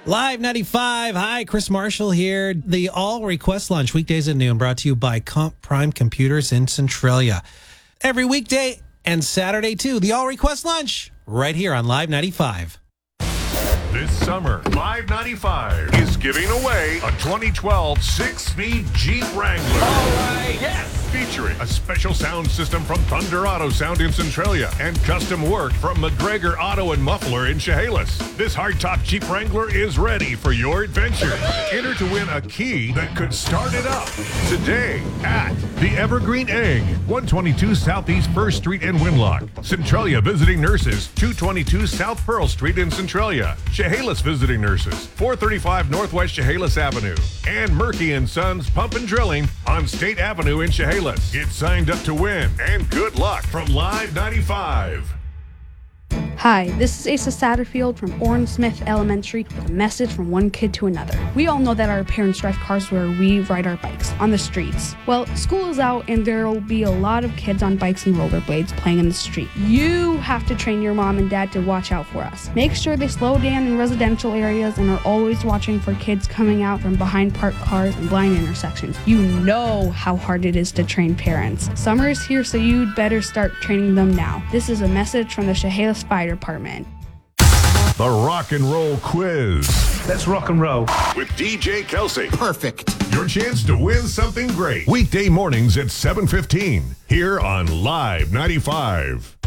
Live 95. Hi, Chris Marshall here. The All Request Lunch, weekdays at noon, brought to you by Comp Prime Computers in Centralia. Every weekday and Saturday, too. The All Request Lunch, right here on Live 95. This summer, Live 95 is giving away a 2012 six-speed Jeep Wrangler. All right, yes! Featuring a special sound system from Thunder Auto Sound in Centralia and custom work from McGregor Auto and Muffler in Chehalis. This hardtop Jeep Wrangler is ready for your adventure. Enter to win a key that could start it up today at the Evergreen Egg, 122 Southeast 1st Street in Winlock. Centralia Visiting Nurses, 222 South Pearl Street in Centralia. Chehalis Visiting Nurses, 435 Northwest Chehalis Avenue. And Murky & Sons Pump and Drilling on State Avenue in Chehalis. Get signed up to win, and good luck from Live 95. Hi, this is Asa Satterfield from Orrin Smith Elementary with a message from one kid to another. We all know that our parents drive cars where we ride our bikes, on the streets. Well, school is out and there will be a lot of kids on bikes and rollerblades playing in the street. You have to train your mom and dad to watch out for us. Make sure they slow down in residential areas and are always watching for kids coming out from behind parked cars and blind intersections. You know how hard it is to train parents. Summer is here, so you'd better start training them now. This is a message from the Chehalis Fire Department. The Rock and Roll Quiz. Let's rock and roll. With DJ Kelsey. Perfect. Your chance to win something great. Weekday mornings at 7:15 here on Live 95.